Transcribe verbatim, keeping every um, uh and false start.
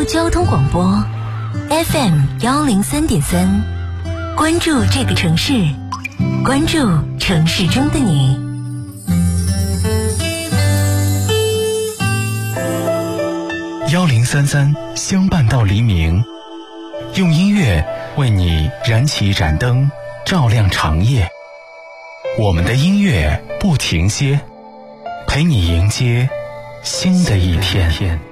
州交通广播 F M 幺零三点三，关注这个城市，关注城市中的你。 幺零三三相伴到黎明，用音乐为你燃起一盏灯，照亮长夜。我们的音乐不停歇，陪你迎接新的一天。